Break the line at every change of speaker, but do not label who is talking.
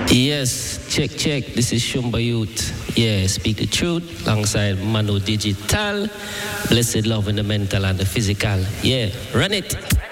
Yes, check, check. This is Shumba Youth. Yeah, speak the truth alongside Mano Digital. Blessed love in the mental and the physical. Yeah, run it.